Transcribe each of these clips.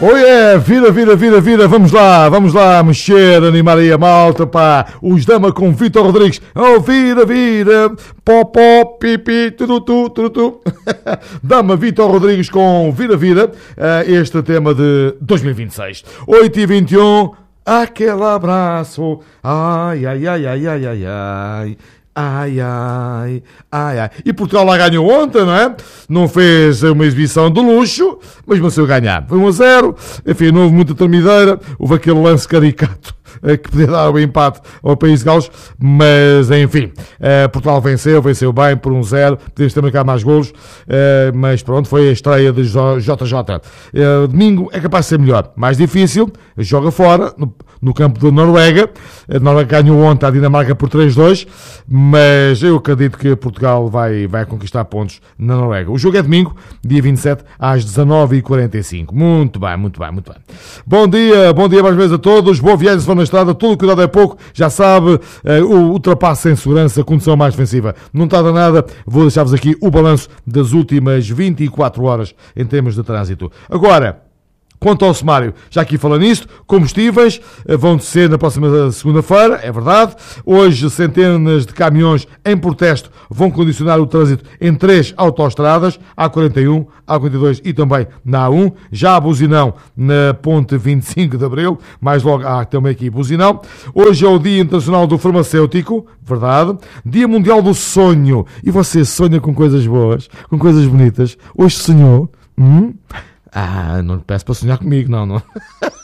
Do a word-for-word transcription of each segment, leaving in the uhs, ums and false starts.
Oh yeah, vira, vira, vira, vira, vamos lá, vamos lá mexer, animar aí a malta, pá, os Dama com Vítor Rodrigues, oh vira, vira, pó, pó, pipi, tudo, tudo, tudo, tudo. Dama Vítor Rodrigues com Vira, vira, este tema de dois mil e vinte e seis, oito e vinte e um, aquele abraço, ai, ai, ai, ai, ai, ai, ai. Ai, ai, ai, ai. E Portugal lá ganhou ontem, não é? Não fez uma exibição de luxo, mas venceu ganhar. Foi um a zero, enfim, não houve muita tremideira, houve aquele lance caricato que podia dar o empate ao País de Gales, mas enfim, Portugal venceu, venceu bem por um zero, podíamos ter marcado mais golos, mas pronto, foi a estreia de J J. Domingo é capaz de ser melhor, mais difícil, joga fora, no, no campo da Noruega, a Noruega ganhou ontem a Dinamarca por três a dois, mas eu acredito que Portugal vai, vai conquistar pontos na Noruega. O jogo é domingo, dia vinte e sete, às dezanove e quarenta e cinco. Muito bem, muito bem, muito bem. Bom dia, bom dia mais vezes a todos, boa viagem se for na estrada, todo cuidado é pouco, já sabe, uh, o ultrapasso em segurança, condução mais defensiva. Não tarda nada, vou deixar-vos aqui o balanço das últimas vinte e quatro horas em termos de trânsito. Agora, quanto ao sumário, já aqui falando nisto, combustíveis vão descer na próxima segunda-feira, é verdade. Hoje, centenas de caminhões em protesto vão condicionar o trânsito em três autoestradas, A quarenta e um, A quarenta e dois e também na A um. Já há buzinão na ponte vinte e cinco de Abril, mais logo há também aqui buzinão. Hoje é o Dia Internacional do Farmacêutico, verdade. Dia Mundial do Sonho. E você sonha com coisas boas, com coisas bonitas? Hoje sonhou? Hum? Ah, não lhe peço para sonhar comigo, não, não.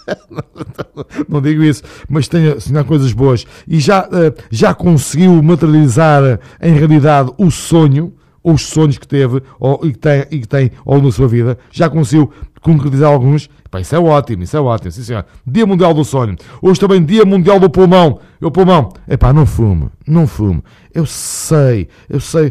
Não digo isso, mas tenha sonhar coisas boas e já, já conseguiu materializar em realidade o sonho, ou os sonhos que teve ou, e, que tem, e que tem ao longo da sua vida, já conseguiu concretizar alguns. Pá, isso é ótimo, isso é ótimo, sim senhor. Dia Mundial do Sonho. Hoje também Dia Mundial do Pulmão. O pulmão, epá, não fumo, não fumo. Eu sei, eu sei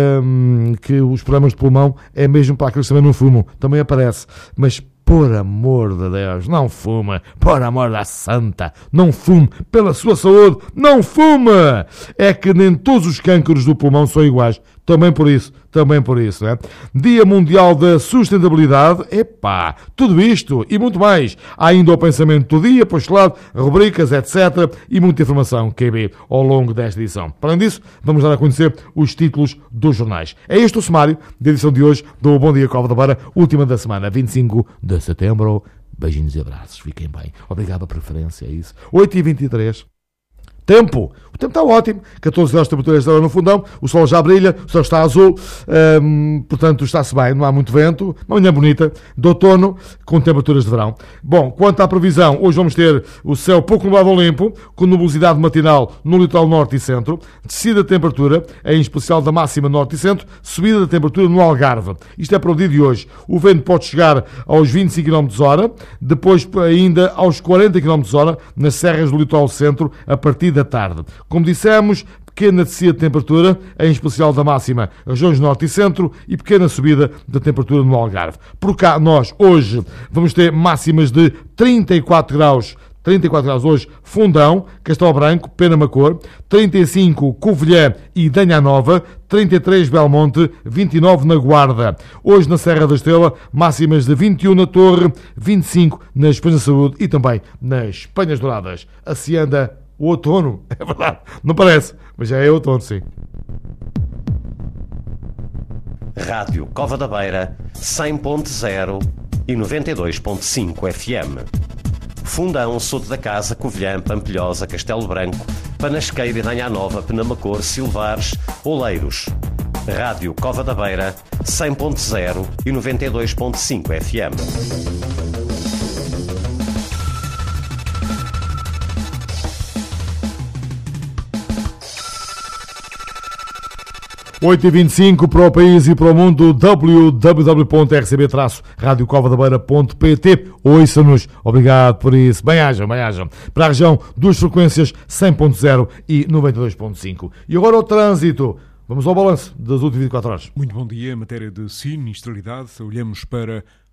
hum, que os problemas de pulmão é mesmo para aqueles que também não fumam. Também aparece, mas por amor de Deus, não fuma, por amor da santa, não fume, pela sua saúde, não fuma! É que nem todos os cânceres do pulmão são iguais, também por isso, também por isso, né? Dia Mundial da Sustentabilidade, epá, tudo isto e muito mais. Há ainda o pensamento do dia, postelado, rubricas, etcétera e muita informação que é ao longo desta edição. Para além disso, vamos dar a conhecer os títulos dos jornais. É este o sumário da edição de hoje do Bom Dia Cova da Beira, última da semana, vinte e cinco de setembro. Beijinhos e abraços, fiquem bem. Obrigado pela preferência, é isso. oito e vinte e três. Tempo, o tempo está ótimo, catorze graus de temperatura no fundão, o sol já brilha, o céu está azul, hum, portanto está-se bem, não há muito vento, uma manhã bonita, de outono, com temperaturas de verão. Bom, quanto à previsão, hoje vamos ter o céu pouco nublado ou limpo, com nubosidade matinal no litoral norte e centro, descida da temperatura, em especial da máxima norte e centro, subida da temperatura no Algarve. Isto é para o dia de hoje. O vento pode chegar aos vinte e cinco quilómetros por hora, depois ainda aos quarenta quilómetros por hora nas serras do litoral centro, a partir da tarde. Como dissemos, pequena descida de temperatura, em especial da máxima, regiões norte e centro, e pequena subida da temperatura no Algarve. Por cá, nós, hoje, vamos ter máximas de trinta e quatro graus, trinta e quatro graus hoje, Fundão, Castelo Branco, Penamacor, trinta e cinco, Covilhã e Danha Nova, trinta e três, Belmonte, vinte e nove na Guarda. Hoje na Serra da Estrela, máximas de vinte e um na Torre, vinte e cinco na Espanha da Saúde e também nas Penhas Douradas. Assim anda o outono, é verdade, não parece, mas já é outono, sim. Rádio Cova da Beira, cem ponto zero e noventa e dois ponto cinco F M. Fundão, Soto da Casa, Covilhã, Pampilhosa, Castelo Branco, Panasqueira e Danha Nova, Penamacor, Silvares, Oleiros. Rádio Cova da Beira, cem ponto zero e noventa e dois ponto cinco F M. oito e vinte e cinco para o país e para o mundo, w w w ponto r c b traço rádio cova da beira ponto p t. Ouça-nos, obrigado por isso. Bem-ajam, bem-ajam. Para a região, duas frequências, cem ponto zero e noventa e dois ponto cinco. E agora o trânsito. Vamos ao balanço das últimas vinte e quatro horas. Muito bom dia. Em matéria de sinistralidade, olhamos para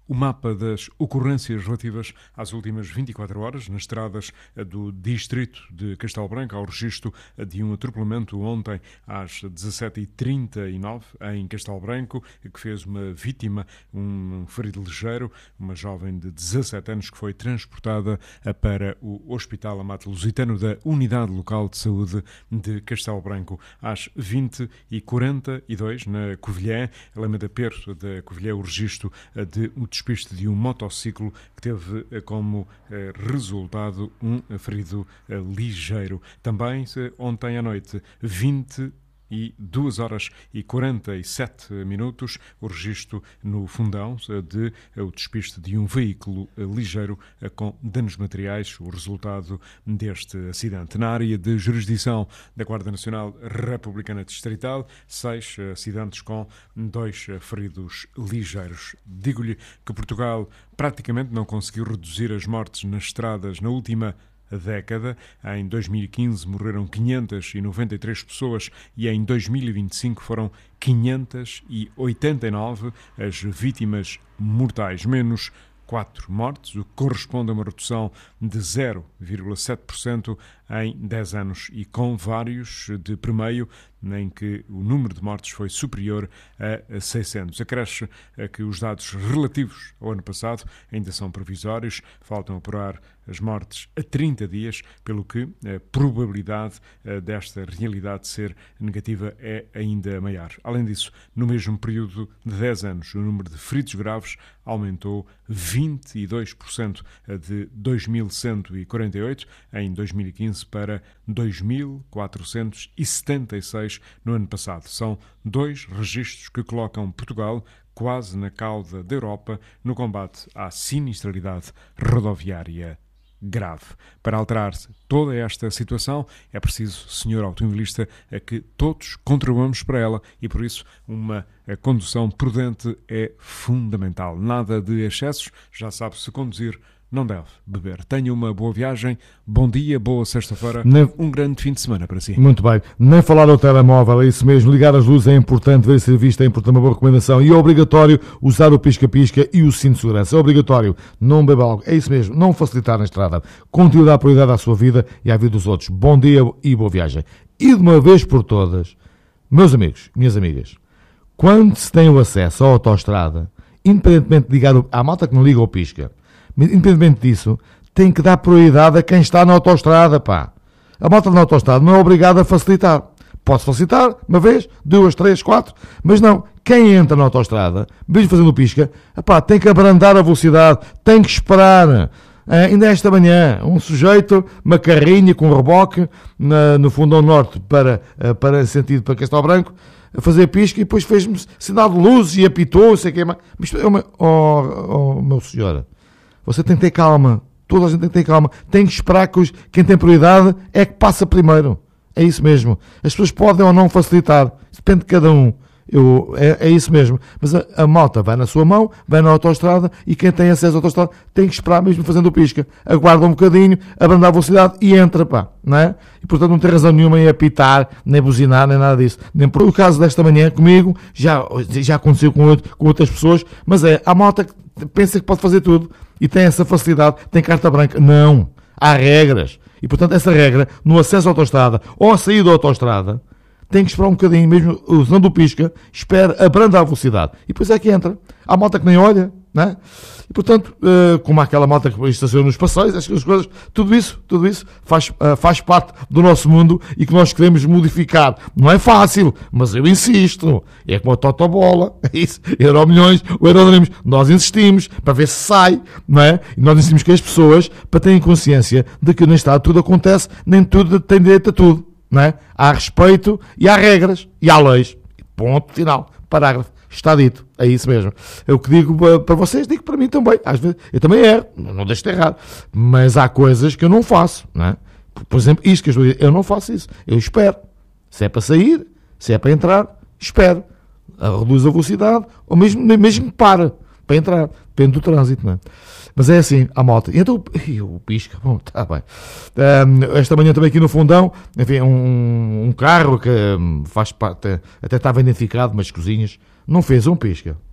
o mapa das ocorrências relativas às últimas vinte e quatro horas nas estradas do distrito de Castelo Branco, ao registro de um atropelamento ontem às dezassete e trinta e nove em Castelo Branco, que fez uma vítima, um ferido ligeiro, uma jovem de dezassete anos que foi transportada para o Hospital Amato Lusitano da Unidade Local de Saúde de Castelo Branco. Às vinte e quarenta e dois, na Covilhã, Alameda Perto da Covilhã, o registro de um despiste de um motociclo que teve como eh, resultado um ferido eh, ligeiro. Também ontem à noite, vinte e duas horas e quarenta e sete minutos, o registro no Fundão de o despiste de um veículo ligeiro com danos materiais, o resultado deste acidente. Na área de jurisdição da Guarda Nacional Republicana Distrital, seis acidentes com dois feridos ligeiros. Digo-lhe que Portugal praticamente não conseguiu reduzir as mortes nas estradas na última década. Em dois mil e quinze morreram quinhentas e noventa e três pessoas e em dois mil e vinte e cinco foram quinhentas e oitenta e nove as vítimas mortais, menos quatro mortes, o que corresponde a uma redução de zero vírgula sete por cento em dez anos e com vários de permeio em que o número de mortes foi superior a seiscentos. Acresce que os dados relativos ao ano passado ainda são provisórios, faltam apurar as mortes a trinta dias, pelo que a probabilidade desta realidade ser negativa é ainda maior. Além disso, no mesmo período de dez anos, o número de feridos graves aumentou vinte e dois por cento de dois mil cento e quarenta e oito em dois mil e quinze para dois mil quatrocentos e setenta e seis no ano passado. São dois registros que colocam Portugal quase na cauda da Europa no combate à sinistralidade rodoviária grave. Para alterar toda esta situação é preciso, senhor automobilista, que todos contribuamos para ela e por isso uma condução prudente é fundamental. Nada de excessos, já sabe, se conduzir não deve beber. Tenha uma boa viagem, bom dia, boa sexta-feira, Nem... um grande fim de semana para si. Muito bem. Nem falar ao telemóvel, é isso mesmo. Ligar as luzes é importante, ver se a vista é importante, uma boa recomendação. E é obrigatório usar o pisca-pisca e o cinto de segurança. É obrigatório. Não beba algo. É isso mesmo. Não facilitar na estrada. Continue a dar prioridade à sua vida e à vida dos outros. Bom dia e boa viagem. E de uma vez por todas, meus amigos, minhas amigas, quando se tem o acesso à autoestrada, independentemente de ligar à malta que não liga ao pisca, independentemente disso, tem que dar prioridade a quem está na autoestrada, pá. A malta na autoestrada não é obrigada a facilitar. Pode facilitar, uma vez, duas, três, quatro, mas não. Quem entra na autoestrada, mesmo fazendo pisca, pá, tem que abrandar a velocidade, tem que esperar. Ah, ainda esta manhã, um sujeito, uma carrinha com um reboque, na, no Fundão Norte, para, para sentido para Castelo Branco, a fazer pisca e depois fez-me sinal de luz e apitou, sei o que é mais. Mas, oh, oh, meu senhor, você tem que ter calma. Toda a gente tem que ter calma. Tem que esperar que os, quem tem prioridade é que passa primeiro. É isso mesmo. As pessoas podem ou não facilitar. Depende de cada um. Eu, é, é isso mesmo. Mas a, a malta vai na sua mão, vai na autoestrada e quem tem acesso à autoestrada tem que esperar mesmo fazendo o pisca. Aguarda um bocadinho, abrandar a velocidade e entra, pá. Não é? E portanto não tem razão nenhuma em apitar, nem buzinar, nem nada disso. Nem por o caso desta manhã comigo, já, já aconteceu com, outro, com outras pessoas, mas é a malta que pensa que pode fazer tudo e tem essa facilidade, tem carta branca. Não. Há regras. E, portanto, essa regra, no acesso à autoestrada ou a sair da autoestrada, tem que esperar um bocadinho, mesmo usando o pisca, espera, abranda a velocidade. E depois é que entra. Há malta que nem olha, não é? E, portanto, como há aquela malta que estaciona nos passeios, as coisas, tudo isso, tudo isso faz, faz parte do nosso mundo e que nós queremos modificar. Não é fácil, mas eu insisto. É como a Totobola, é isso. Euro milhões, o Eurodreams. Nós insistimos para ver se sai, não é? E nós insistimos que as pessoas, para terem consciência de que no Estado tudo acontece, nem tudo tem direito a tudo, não é? Há respeito e há regras e há leis. Ponto final. Parágrafo. Está dito, é isso mesmo. É o que digo para vocês, digo para mim também. Às vezes, eu também erro, não deixo de errar. Mas há coisas que eu não faço, não é? Por exemplo, isto que eu estou a dizer, eu não faço isso. Eu espero. Se é para sair, se é para entrar, espero. Reduz a velocidade, ou mesmo, mesmo que para, para entrar. Depende do trânsito, não é? Mas é assim, a moto. Então, o pisca, bom, está bem. Um, esta manhã também aqui no Fundão, enfim, um, um carro que faz parte, até estava identificado, mas cozinhas, não fez um pisca.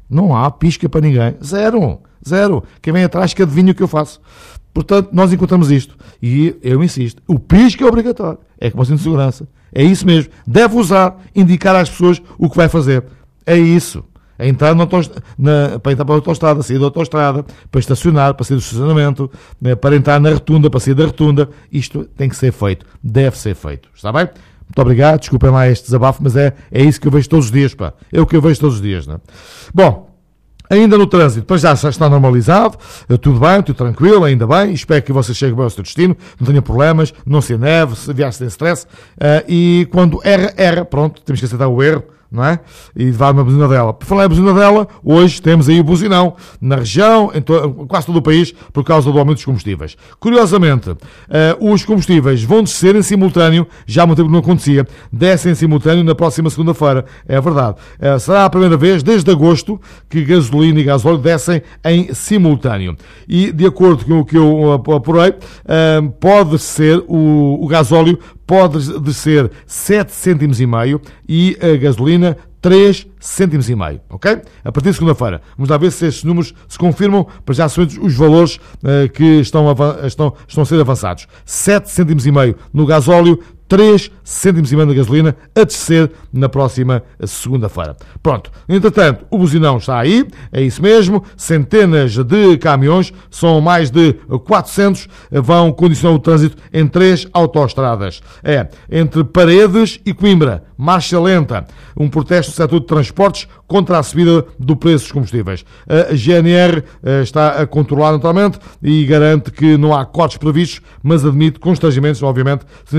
Não há pisca para ninguém. Zero. Zero. Quem vem atrás que adivinha o que eu faço. Portanto, nós encontramos isto. E eu insisto. O pisca é obrigatório. É como o cinto de segurança. É isso mesmo. Deve usar, indicar às pessoas o que vai fazer. É isso. É entrar na autoestrada, na, para entrar para a autoestrada, sair da autoestrada, para estacionar, para sair do estacionamento, né, para entrar na rotunda, para sair da rotunda. Isto tem que ser feito. Deve ser feito. Está bem? Muito obrigado. Desculpem lá este desabafo, mas é, é isso que eu vejo todos os dias, pá. É o que eu vejo todos os dias, né? Bom, ainda no trânsito, depois já está normalizado, tudo bem, tudo tranquilo, ainda bem, espero que você chegue bem ao seu destino, não tenha problemas, não se neve, se viaje sem stress, uh, e quando erra, erra, pronto, temos que aceitar o erro, não é? E levar uma buzina dela. Por falar em buzina dela, hoje temos aí o buzinão na região, em to- quase todo o país, por causa do aumento dos combustíveis. Curiosamente, uh, os combustíveis vão descer em simultâneo, já há muito tempo que não acontecia, descem em simultâneo na próxima segunda-feira, é verdade. Uh, será a primeira vez, desde agosto, que gasolina e gasóleo descem em simultâneo. E, de acordo com o que eu apurei, uh, pode ser o, o gasóleo pode descer sete cêntimos e meio e a gasolina três cêntimos e meio, ok? A partir de segunda-feira. Vamos lá ver se estes números se confirmam, para já são os valores uh, que estão, estão, estão a ser avançados. sete cêntimos e meio no gasóleo, três cêntimos e meio na gasolina, a descer na próxima segunda-feira. Pronto. Entretanto, o buzinão está aí, é isso mesmo, centenas de caminhões, são mais de quatrocentos, vão condicionar o trânsito em três autoestradas. É, entre Paredes e Coimbra, marcha lenta, um protesto do setor de transportes contra a subida do preço dos combustíveis. A G N R está a controlar naturalmente e garante que não há cortes previstos, mas admite constrangimentos, obviamente,